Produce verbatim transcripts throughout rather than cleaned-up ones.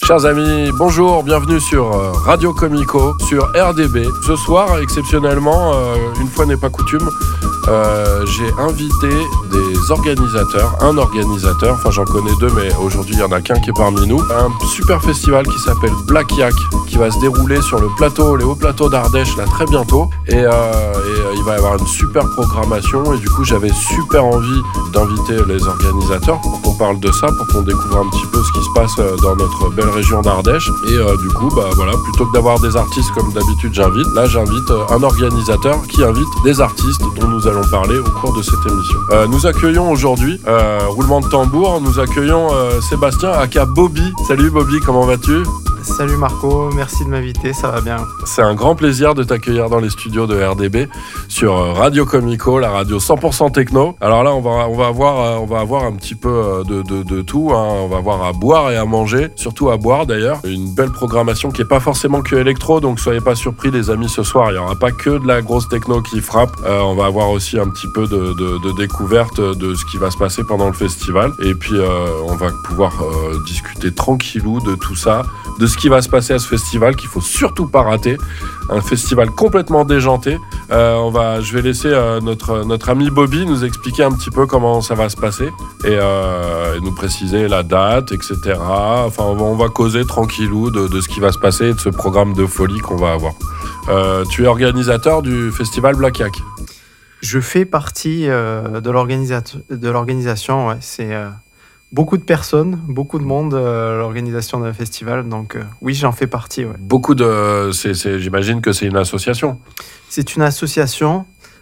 Chers amis, bonjour, bienvenue sur Radio Comico, sur R D B. Ce soir, exceptionnellement, euh, une fois n'est pas coutume, euh, j'ai invité des organisateurs, un organisateur, enfin j'en connais deux, mais aujourd'hui il n'y en a qu'un qui est parmi nous. Un super festival qui s'appelle Black Yak, qui va se dérouler sur le plateau, les hauts plateaux d'Ardèche, là très bientôt. Et, euh, et euh, il va y avoir une super programmation, et du coup j'avais super envie d'inviter les organisateurs pour qu'on parle de ça, pour qu'on découvre un petit peu ce qui se passe dans notre belle région d'Ardèche. Et euh, du coup, bah voilà, plutôt que d'avoir des artistes comme d'habitude j'invite, là j'invite un organisateur qui invite des artistes dont nous allons parler au cours de cette émission. Euh, nous accueillons aujourd'hui, euh, roulement de tambour, nous accueillons euh, Sébastien aka Bobby. Salut Bobby, comment vas-tu ? Salut Marco, merci de m'inviter, ça va bien. C'est un grand plaisir de t'accueillir dans les studios de R D B sur Radio Comico, la radio cent pour cent techno. Alors là, on va, on va, avoir, on va avoir un petit peu de, de, de tout, hein. On va avoir à boire et à manger, surtout à boire d'ailleurs. Une belle programmation qui n'est pas forcément que électro, donc soyez pas surpris les amis, ce soir, il n'y aura pas que de la grosse techno qui frappe. Euh, on va avoir aussi un petit peu de, de, de découverte de ce qui va se passer pendant le festival. Et puis, euh, on va pouvoir euh, discuter tranquillou de tout ça, de ce qui va se passer à ce festival qu'il faut surtout pas rater, un festival complètement déjanté. Euh, on va, je vais laisser euh, notre notre ami Bobby nous expliquer un petit peu comment ça va se passer et, euh, et nous préciser la date, et cetera. Enfin, on va, on va causer tranquillou de, de ce qui va se passer et de ce programme de folie qu'on va avoir. Euh, tu es organisateur du festival Black Yak. Je fais partie euh, de, l'organisat- de l'organisation. Ouais. C'est euh, beaucoup de personnes, beaucoup de monde, euh, l'organisation d'un festival. Donc euh, oui, j'en fais partie. Ouais. Beaucoup de, c'est, c'est, j'imagine que c'est une association. C'est une association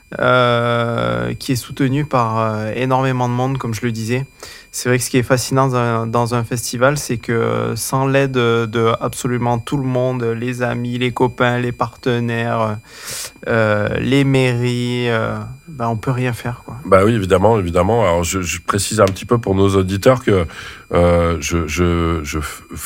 euh, qui est soutenue par euh, énormément de monde, comme je le disais. C'est vrai que ce qui est fascinant dans un, dans un festival, c'est que sans l'aide de, de absolument tout le monde, les amis, les copains, les partenaires, euh, les mairies, euh, ben on peut rien faire, quoi. Bah oui, évidemment, évidemment. Alors je, je précise un petit peu pour nos auditeurs que euh, je, je, je